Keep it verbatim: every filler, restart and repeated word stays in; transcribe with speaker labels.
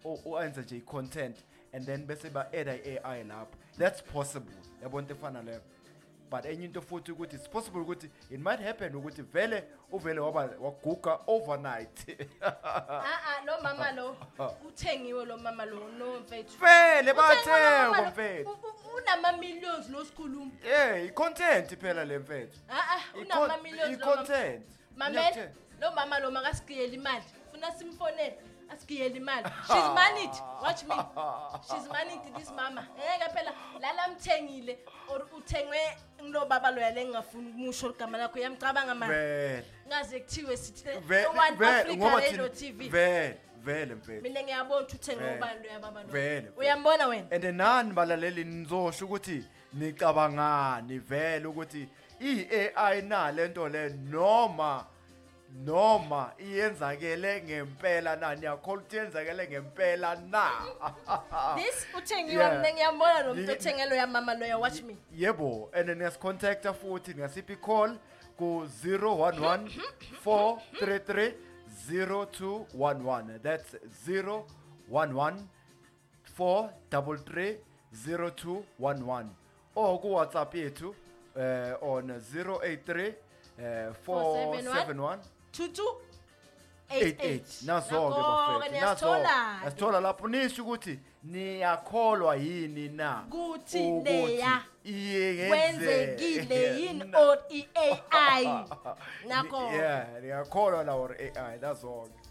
Speaker 1: uyenza nje i-content and then bese ba-add i-A I lapho. That's possible. Yabona into efana leyo. But enye into futhi ukuthi it's possible ukuthi it might happen ukuthi vele uvele waba waguga overnight.
Speaker 2: Ah ah lo mama lo uthengiwe lo mama lo no mfethu.
Speaker 1: Vele bathengwa mfethu.
Speaker 2: Unama millions lo sikhuluma.
Speaker 1: Eh, i-content phela le mfethu.
Speaker 2: Ah ah unama millions lo.
Speaker 1: I-content.
Speaker 2: Mamela lo mama lo makasigiyela imali. Funa simfonele. Asigiyela imali. She's managed. Watch me. She's managed this mama. Eh phela lala mthengile or uthengwe ngilo baba lo yale ngafuni ukusho igama lakho yamcabanga manje. Ngaze kuthiwe sithi one Africa Radio T V.
Speaker 1: Vele vele mfethu.
Speaker 2: Mina ngiyabona ukuthi uthenge ubani lo yababa lo.
Speaker 1: Vele.
Speaker 2: Uyambona wena?
Speaker 1: And nani balaleli nizosho ukuthi nicabangani vele ukuthi i-A I na lento le noma noma iyenzakele ngempela nani yakho ukuthi yenzakele ngempela na.
Speaker 2: This uthengiwa mina ngiyambona lo muntu othengelo ya mama lo watch me.
Speaker 1: Yebo and then niyas contact futhi ngasiphi call ku zero one one four three three zero two one one. That's zero one one four three three zero two one one. Or ku WhatsApp yethu uh, on zero eight three four seven one
Speaker 2: two two eight eight.
Speaker 1: Nazo ke bafethu. Nazo. Asithola lapho nisho ukuthi niyakholwa yini na
Speaker 2: ukuthi leya
Speaker 1: iyenze
Speaker 2: kwenzekile yini or i-A I. Nako.
Speaker 1: Yeah, niyakholwa la or A I. That's all.